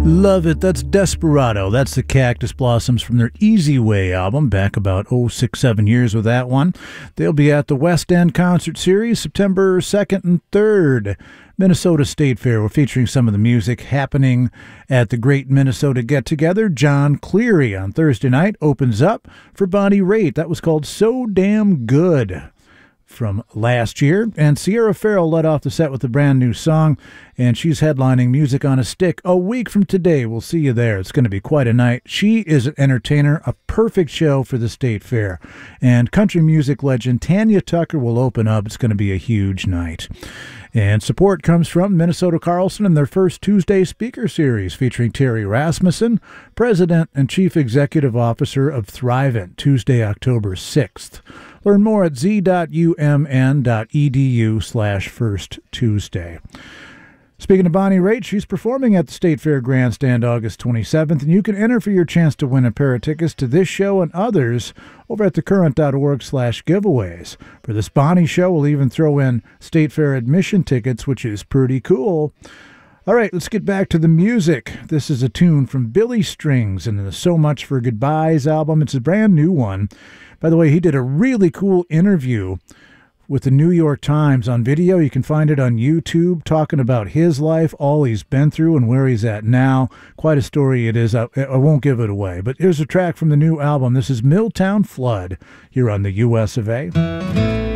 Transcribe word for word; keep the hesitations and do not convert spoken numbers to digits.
Love it. That's Desperado. That's the Cactus Blossoms from their Easy Way album, back about, oh, six, seven years with that one. They'll be at the West End Concert Series September second and third. Minnesota State Fair. We're featuring some of the music happening at the Great Minnesota Get Together. John Cleary on Thursday night opens up for Bonnie Raitt. That was called So Damn Good from last year. And Sierra Farrell led off the set with a brand new song, and she's headlining Music on a Stick a week from today. We'll see you there. It's going to be quite a night. She is an entertainer, a perfect show for the State Fair. And country music legend Tanya Tucker will open up. It's going to be a huge night. And support comes from Minnesota Carlson and their first Tuesday speaker series featuring Terry Rasmussen, President and Chief Executive Officer of Thrivent, Tuesday, October sixth. Learn more at z.umn.edu slash first Tuesday. Speaking of Bonnie Raitt, she's performing at the State Fair Grandstand August twenty-seventh, and you can enter for your chance to win a pair of tickets to this show and others over at thecurrent.org slash giveaways. For this Bonnie show, we'll even throw in State Fair admission tickets, which is pretty cool. All right, let's get back to the music. This is a tune from Billy Strings and the So Much for Goodbyes album. It's a brand new one. By the way, he did a really cool interview with the New York Times on video. You can find it on YouTube, talking about his life, all he's been through, and where he's at now. Quite a story it is. I, I won't give it away. But here's a track from the new album. This is Milltown Flood here on the U S of A.